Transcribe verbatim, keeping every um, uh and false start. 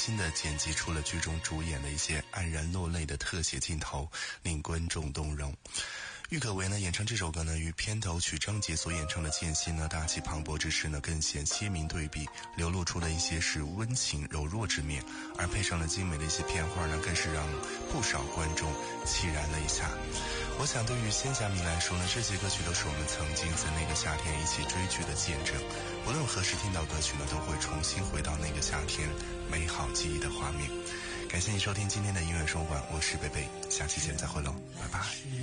心地剪辑出了剧中主演的一些黯然落泪的特写镜头，令观众动容。郁可唯呢演唱这首歌呢，与片头曲张杰所演唱的《剑心》呢大气磅礴之势呢更显鲜明对比，流露出的一些是温情柔弱之面，而配上了精美的一些片花呢，更是让不少观众潸然泪下。我想对于仙侠迷来说呢，这些歌曲都是我们曾经在那个夏天一起追剧的见证，无论何时听到歌曲呢，都会重新回到那个夏天美好记忆的画面。感谢你收听今天的音乐双馆，我是贝贝，下期见再会喽，拜拜。